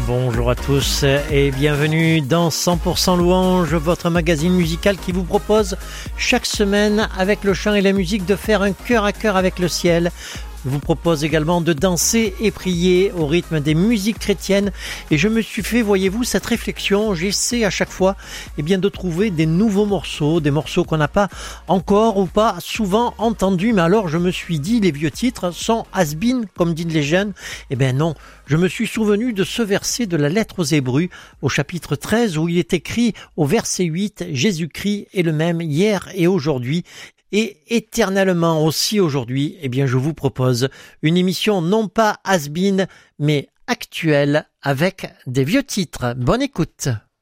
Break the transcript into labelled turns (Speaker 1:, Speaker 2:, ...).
Speaker 1: Bonjour à tous et bienvenue dans 100% Louange, votre magazine musical qui vous propose chaque semaine avec le chant et la musique de faire un cœur à cœur avec le ciel. Je vous propose également de danser et prier au rythme des musiques chrétiennes. Et je me suis fait, voyez-vous, cette réflexion. J'essaie à chaque fois de trouver des nouveaux morceaux, des morceaux qu'on n'a pas encore ou pas souvent entendus. Mais alors je me suis dit, les vieux titres sont has-been, comme disent les jeunes. Non, je me suis souvenu de ce verset de la lettre aux Hébreux au chapitre 13 où il est écrit au verset 8, Jésus-Christ est le même hier et aujourd'hui. Et éternellement aussi aujourd'hui, je vous propose une émission non pas has-been, mais actuelle avec des vieux titres. Bonne écoute.